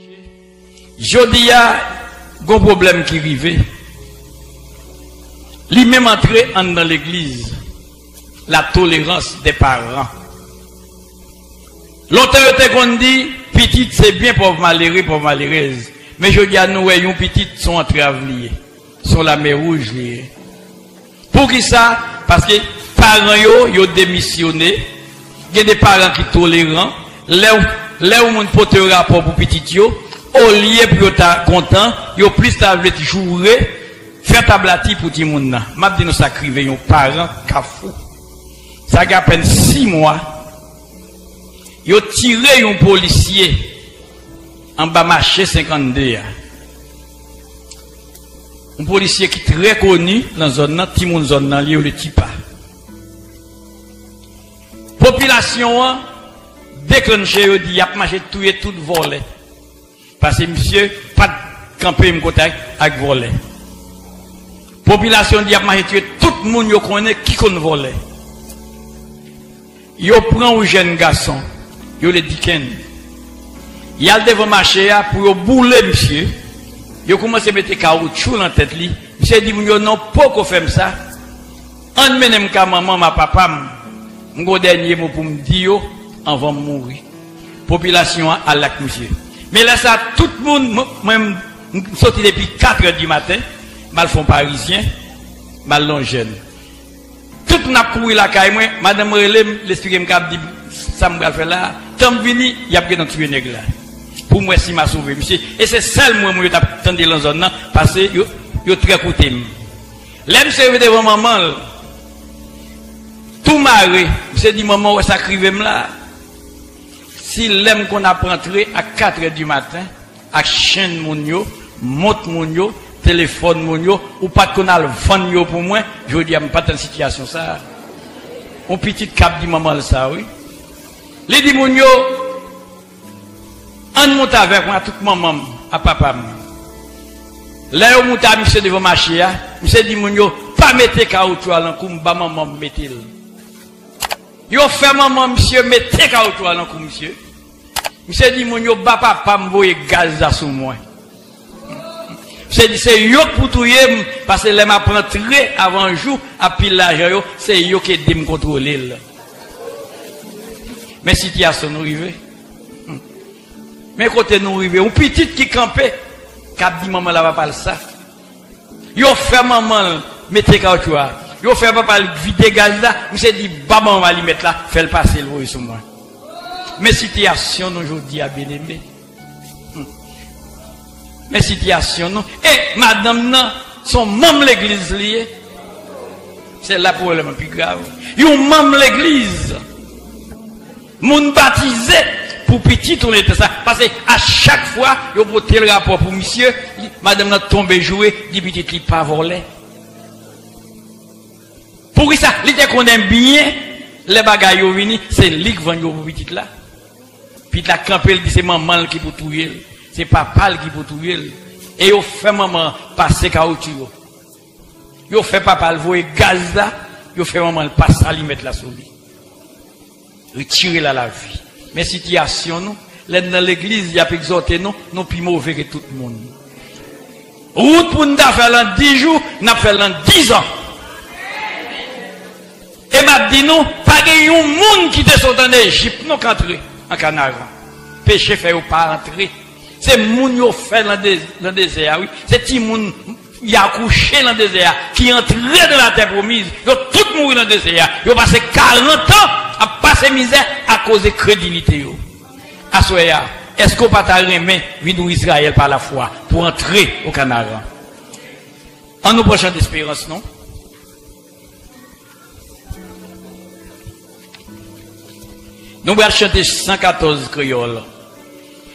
Je dis, il y a un problème qui arrive. Lui-même entré dans l'église. La tolérance des parents. L'autorité qu'on dit, petite c'est bien pour malheureux, pour malheureuse. Mais je dis à nous, les petites sont entrées à venir. Sont la mer rouge liée. Pour qui ça? Parce que parents yo démissionné. Il y a des parents qui tolérants. Là où mon pote rapport pour petit yo, au lieu pour être content, yo plus table jouer, faire tablati pour ti moun nan. M'a dit nous sacrifier yon parents kafou. Ça a à peine 6 mois. Yo tiré un policier en bas marché 52. Un policier qui est très connu dans la zone, Timoun zone dans le Tipa. Population déclenché, il dit, il a marché tout et tout volé. Parce que monsieur, pas de camper avec volé. Population dit, il a marché tué tout le monde qui connaît qui connaît volé. Il prend un jeune garçon, il le dit qu'il il a devant marché pour bouler monsieur. Il commence à mettre caoutchouc dans la tête. Monsieur dit, non, pourquoi faire ça? On mène maman, ma papa, mon dernier mot pour me dire, avant de mourir. Population à l'acte, monsieur. Mais là, ça, tout le monde, même, sorti depuis 4 heures du matin, mal font parisien, mal non jeune. Tout le monde a couru la caille, moi, madame Relem, l'expliquer me dit, ça me fait là, tant vini, il y a pris tuer nègre là. Pour moi, si m'a sauvé, monsieur. Et c'est ça, moi, je t'attendais dans la zone, parce que, yo très coûté. L'aime se devant maman, tout maré, monsieur dit, maman, ça crive là. Si l'aime qu'on a rentré à 4 heures du matin, à chaîne mon yo, monte mon yo, téléphone mon yo, ou pas qu'on a le vent yo pour moi, je dis, pas dans situation ça. On petit cap dit maman ça, oui. Les dit mon yo, on monte avec moi, tout maman, à papa. Là, on monte à monsieur devant marché, monsieur dit mon yo, pas mettre caoutchouc à l'encou, maman mettez le. Yo fait maman, monsieur, mettez caoutchouc à l'encou, monsieur. Monsieur dit mon yo, papa, m'voye gaz à sous moi. Monsieur dit, c'est yo pour tout parce que les m'a rentré avant le jour, à pile l'argent, c'est yo qui aide me contrôler. Mais situation nous arrive. Mais côté nous arrive, un petit qui campait, qui a dit maman là va pas ça. Yo fait maman, mettez caoutchouc. Yo fait papa vider gaz là, monsieur dit, maman va lui mettre là, fait le passer le voyer sur moi. Mais situation nous aujourd'hui à bien aimé. Mais situation non. Et madame non, son membre l'église lié. C'est là pour le plus grave. Yon membre l'église. Moun baptisé pour petit on était ça. Parce que à chaque fois, yon porté le rapport pour monsieur, madame n'a tombé joué, dit petit li pas volé. Pour ça, il était qu'on aime bien les bagailles yo vini, c'est lui qui vend yo pour petit là. Puis la campé dit c'est maman qui pour touyer. C'est papa qui pour touyer. Et yo fait maman passer caoutchouc. Yo fait papa le voyer gaz là, yo fait maman le passer à lui mettre la souris. Retirer la vie. Mais situation nous, dans l'église, il y a exhorté nous, nous plus mauvais que tout le monde. Route pour nous faire dans 10 jours, nous fait dans 10 ans. Et m'a dit nous, pas de monde qui te sont en Égypte, nous qu'entrer en Canara. Péché fait ou pas entrer. C'est moun yo fait dans le désert, oui. C'est ti moun y a couché dans le désert, qui entré dans la terre promise. Yo tout mouru dans le désert. Yo passé 40 ans à passer misère à cause de crédulité yo. Asoya, est-ce qu'on pas remet vin Israël par la foi pour entrer au Canara? En nous prochaine d'espérance, non? Nous allons chanter 114 créoles.